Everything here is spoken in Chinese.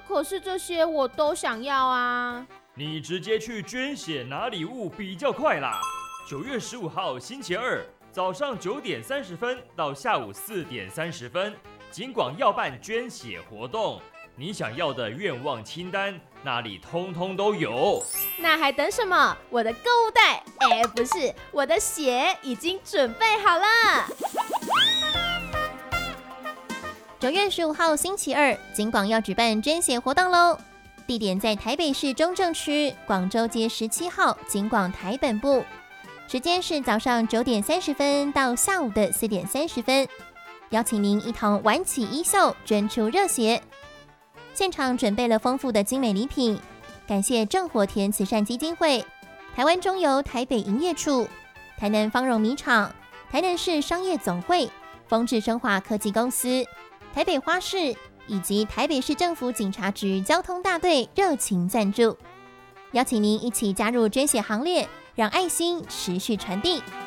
可是这些我都想要啊。 你直接去捐血拿礼物比较快啦。9月15号星期二早上9点30分到下午4点30分，警广要办捐血活动，你想要的愿望清单那里通通都有。 那还等什么？我的购物袋，不是，我的血已经准备好了。 9月15号星期二，警广要举办捐血活动喽！地点在台北市中正区广州街17号警广台本部，时间是早上9点30分到下午的4点30分，邀请您一同挽起衣袖，捐出热血。现场准备了丰富的精美礼品，感谢正火田慈善基金会、台湾中油台北营业处、台南芳荣米厂、台南市商业总会、丰智生化科技公司、台北花市以及台北市政府警察局交通大队热情赞助，邀请您一起加入捐血行列，让爱心持续传递。